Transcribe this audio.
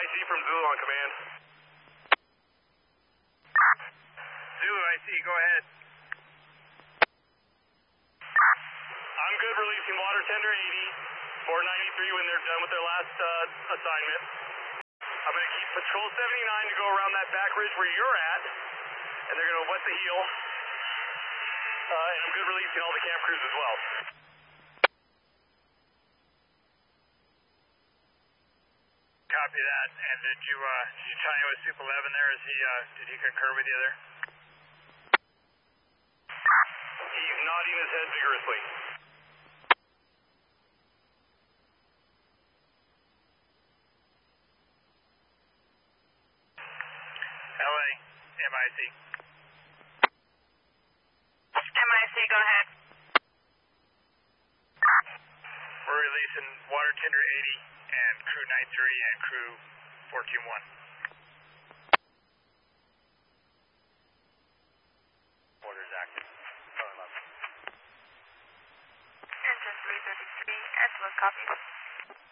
IC from Zulu on command. Zulu IC, go ahead. I'm good releasing water tender 80, 493 when they're done with their last assignment. I'm going to keep patrol 79 to go around that back ridge where you're at, and they're going to wet the heel. And I'm good releasing all the camp crews as well. Copy that. And did you tie in with Soup 11 there? Did he concur with you there? He's nodding his head vigorously. LA, MIC. MIC, go ahead. We're releasing water tender 80 and crew 93 and crew 421. Orders active. Engine 333, Angela, copy.